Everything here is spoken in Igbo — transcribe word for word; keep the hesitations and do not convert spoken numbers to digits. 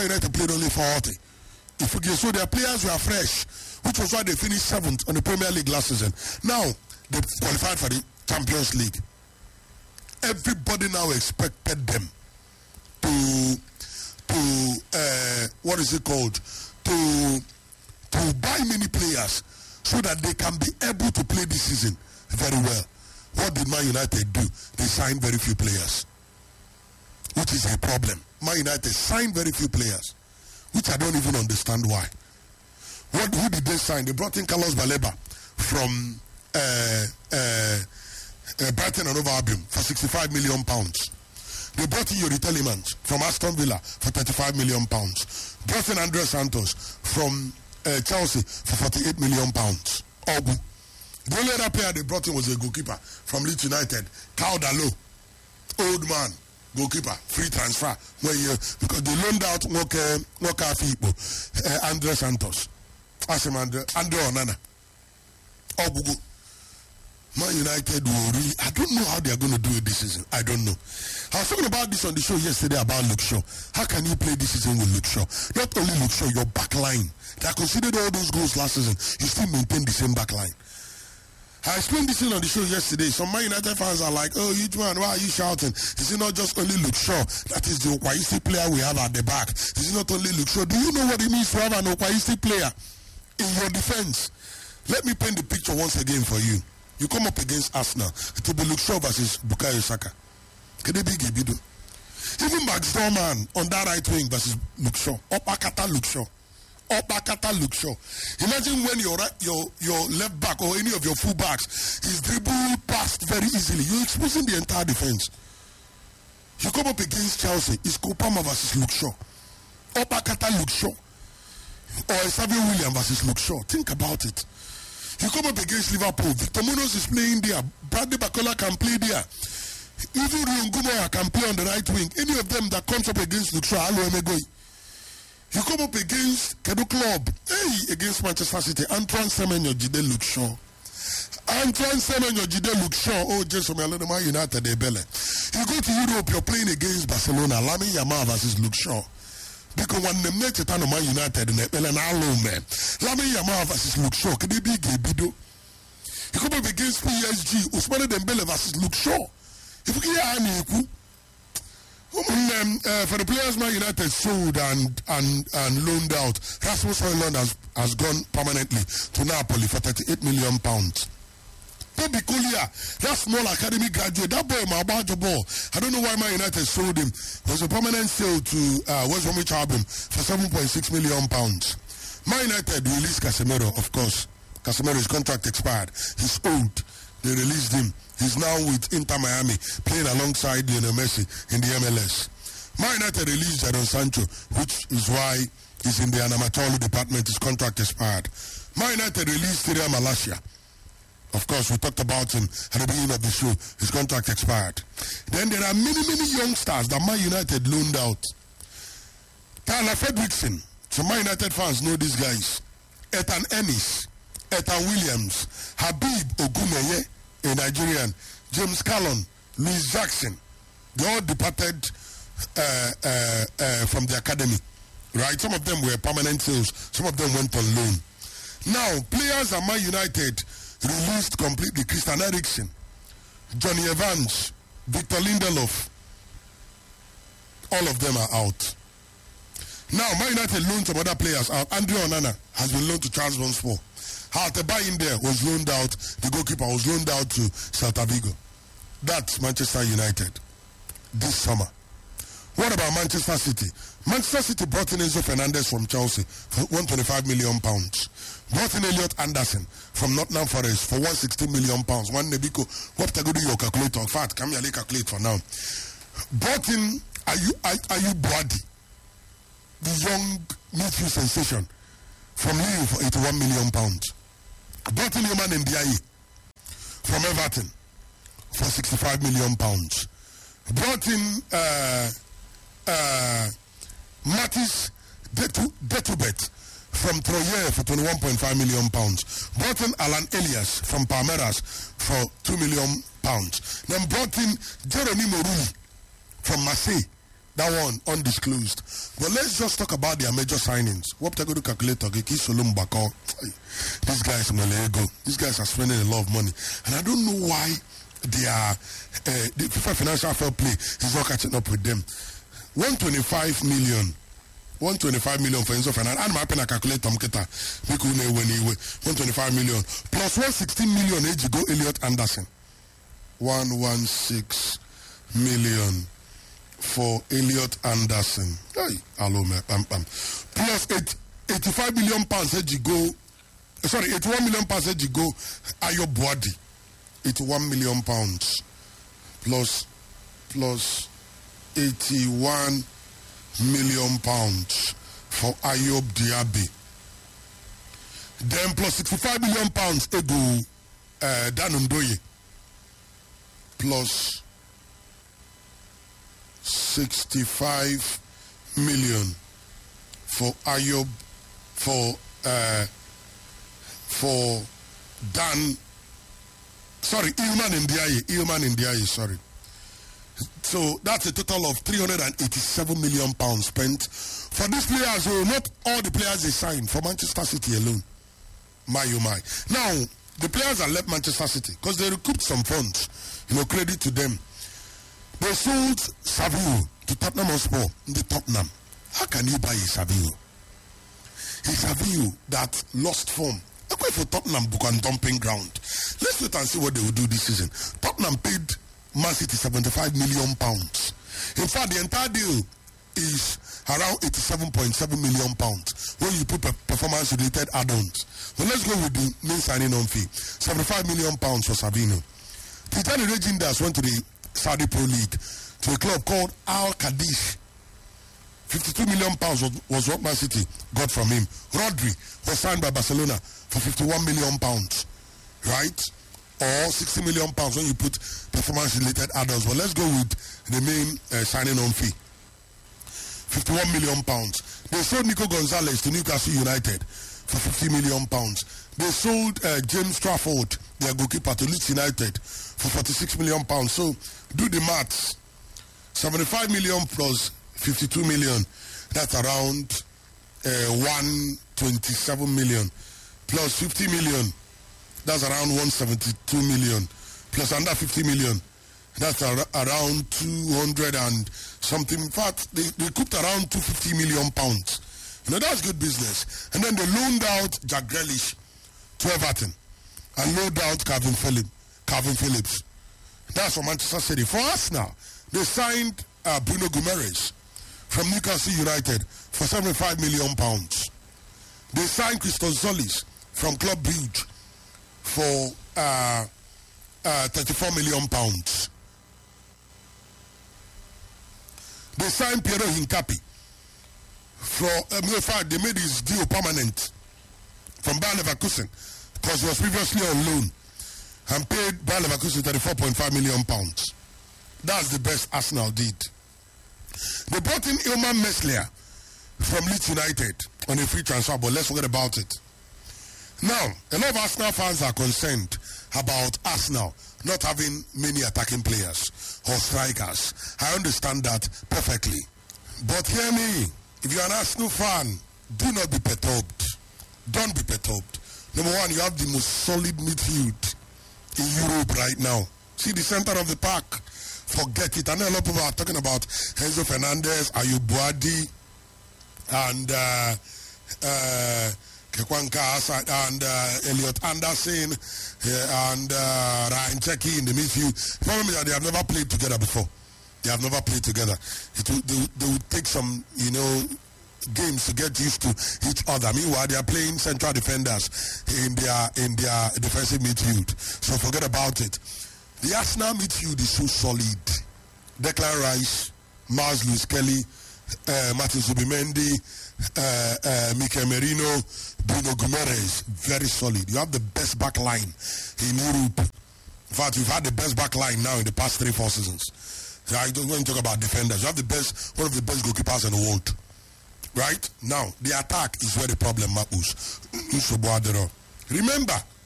United played only forty. If you so their players were fresh, which was why they finished seventh on the Premier League last season. Now they qualified for the Champions League. Everybody now expected them to to uh, what is it called? To to buy many players so that they can be able to play this season very well. What did Man United do? They signed very few players, which is a problem. Man United signed very few players, which I don't even understand why. What who did they sign? They brought in Carlos Baleba from uh, uh, uh, Brighton and Hove Albion for sixty-five million pounds. They brought in Yuri Telemans from Aston Villa for thirty-five million pounds. Brought in Andres Santos from uh, Chelsea for forty-eight million pounds. Ogu. The only other player they brought in was a goalkeeper from Leeds United, Kao Dalot, old man. Goalkeeper, free transfer. Where you, because they loaned out Woke Woke uh, Andre Santos. Asim Andre Andre Onana. Ogugu. Man United will really, I don't know how they are going to do it this season. I don't know. I was talking about this on the show yesterday about Luke Shaw. How can you play this season with Luke Shaw? Not only Luke Shaw, your back line. They considered all those goals last season. You still maintain the same back line. I explained this thing on the show yesterday. Some Man United fans are like, oh, huge man, why are you shouting? Is it not just only Luke Shaw? That is the Okwaisi player we have at the back. Is it not only Luke Shaw? Do you know what it means to have an Okwaisi player in your defense? Let me paint the picture once again for you. You come up against Arsenal. It will be Luke Shaw versus Bukayo Saka. Can they be Gebido? Even Max Dorman on that right wing versus Luke Shaw. Opakata Luke Shaw. Opakata Luke Shaw. Imagine when your right, your your left back or any of your full backs is dribbled past very easily. You're exposing the entire defense. You come up against Chelsea. It's Kopama versus Luke Shaw. Opakata Luke Shaw. Or Xavier William versus Luke Shaw. Think about it. You come up against Liverpool. Victor Munoz is playing there. Bradley Bacola can play there. Even Riongumaya can play on the right wing. Any of them that comes up against Luke Shaw, Alo Emegoi. You come up against Kedu Club. Hey, against Manchester City. Antoine Semenyo Jide Luke Shaw. Antoine Semenyo Jide Luke Shaw. Oh, Jason Melodema United de Bele. You go to Europe, you're playing against Barcelona. Lamine Yamal versus Luke Shaw. Because when the next time Man United in the Belen alone, man. Lamine Yamal versus Luke Shaw. Can they be Gebido? You come up against P S G. Ousmane Dembele versus Luke Shaw. If you get any um, uh, for the players Man United sold and and and loaned out, Rasmus Højlund has has gone permanently to Napoli for thirty-eight million pounds. Bobby Collier, that small academy graduate, that boy, my about the ball. I don't know why Man United sold him. It was a permanent sale to uh, West Bromwich Albion for seven point six million pounds. Man United released Casemiro, of course. Casemiro's contract expired. He's old. They released him. He's now with Inter Miami, playing alongside Lionel Messi in the M L S. Man United released Jadon Sancho, which is why he's in the Anamatolo department. His contract expired. Man United released Tyrion Malacia. Of course, we talked about him at the beginning of the show. His contract expired. Then there are many, many youngsters that Man United loaned out. Tyler Fredrickson. Some Man United fans know these guys. Ethan Ennis. Ethan Williams. Habib Oguneye, a Nigerian. James Callon. Louis Jackson. They all departed uh, uh, uh, from the academy. Right? Some of them were permanent sales. Some of them went on loan. Now, players at Man United released completely. Christian Eriksen, Johnny Evans, Victor Lindelof, all of them are out. Now, Man United loaned some other players out. Andre Onana has been loaned to Charles Bonspor. Halteba in there was loaned out. The goalkeeper was loaned out to Celta Vigo. That's Manchester United this summer. What about Manchester City? Manchester City brought in Enzo Fernandez from Chelsea for one hundred twenty-five million pounds. Brought in Elliot Anderson from Nottingham Forest for one hundred sixteen million pounds. One Nebiko, what to go do your calculator? In fact, come here, calculate for now. Brought in Ayu Ayu Boadi, the young midfield sensation from Lille for eighty-one million pounds. Brought in Yoman Ndiaye from Everton for sixty-five million pounds. Brought in uh, uh, Matis Detubet from Troyes for twenty-one point five million pounds. Brought in Alan Elias from Palmeiras for two million pounds. Then brought in Jeremy Moruli from Marseille That one undisclosed. But let's just talk about their major signings. What I go to calculate? These guys, these guys are spending a lot of money, and I don't know why they are. Uh, the FIFA financial fair play is not catching up with them. one twenty-five million. one twenty-five million for Enzo Fernandez. And my pen I calculate Tom Keta. one twenty-five million plus one sixteen million. Age go Elliot Anderson. one hundred sixteen million for Elliot Anderson. Hey, hello, man. Um, um. Plus eight, eighty-five million pounds. Age go. Sorry, eighty-one million pounds. Age go Ayo Boadi. eighty-one million pounds plus plus eighty-one million pounds for Ayob Diaby. Then plus sixty-five million pounds ego uh, Dan Ndoye. Plus sixty-five million for Ayob for uh, for Dan. Sorry, Ilman Ndiaye. Ilman Ndiaye, sorry. So that's a total of three hundred eighty-seven million pounds spent for these players. So not all the players they signed for Manchester City alone. My oh my. Now the players that left Manchester City because they recouped some funds. You know, credit to them. They sold Savio to Tottenham Hotspur in the Tottenham. How can you buy a Savio? A Savio that lost form. They're going for Tottenham book and dumping ground. Let's wait and see what they will do this season. Tottenham paid Man City seventy-five million pounds. In fact, the entire deal is around eighty-seven point seven million pounds when you put performance related add-ons. But let's go with the main signing on fee. seventy-five million pounds for Savino. Tijani Regindas went to the Saudi Pro League to a club called Al Qadish. fifty-two million pounds was, was what Man City got from him. Rodri was signed by Barcelona for fifty-one million pounds. Right? Or sixty million pounds when you put performance related add-ons. But let's go with the main uh, signing on fee. fifty-one million pounds. They sold Nico Gonzalez to Newcastle United for fifty million pounds. They sold uh, James Trafford, their goalkeeper, to Leeds United for forty-six million pounds. So do the maths. seventy-five million plus fifty-two million. That's around uh, one hundred twenty-seven million. Plus fifty million. That's around one hundred seventy-two million. Plus under fifty million. That's ar- around two hundred and something. In fact, they, they cooked around two hundred fifty million pounds. You know, that's good business. And then they loaned out Jack Grealish to Everton. And loaned out Calvin Phillips. Calvin Phillips. That's for Manchester City. For us now, they signed uh, Bruno Guimaraes from Newcastle United for seventy-five million pounds. They signed Christos Zolis from Club Brugge for uh, uh, thirty-four million pounds. They signed Piero Hincapi. For um, in fact, they made his deal permanent from Bayer Leverkusen because he was previously on loan and paid Bayer Leverkusen thirty-four point five million pounds. That's the best Arsenal did. They brought in Ilman Meslier from Leeds United on a free transfer, but let's forget about it. Now, a lot of Arsenal fans are concerned about Arsenal not having many attacking players or strikers. I understand that perfectly. But hear me, if you're an Arsenal fan, do not be perturbed. Don't be perturbed. Number one, you have the most solid midfield in Europe right now. See the center of the park. Forget it. I know a lot of people are talking about Enzo Fernandez, Ayoub Boadi, and uh, uh, Kekwanka and uh, Elliot Anderson uh, and uh, Ryan Cherki in the midfield. The problem is that they have never played together before. They have never played together. It will, they, they would take some, you know, games to get used to each other. Meanwhile, they are playing central defenders in their in their defensive midfield. So forget about it. The Arsenal midfield is so solid. Declan Rice, Miles Lewis Kelly, uh, Martin Zubimendi, uh, uh, Mikel Merino, Bruno Guimaraes, very solid. You have the best back line in Europe. In fact, you've had the best back line now in the past three, four seasons. I don't want to talk about defenders. You have the best, one of the best goalkeepers in the world. Right? Now, the attack is where the problem is. Remember,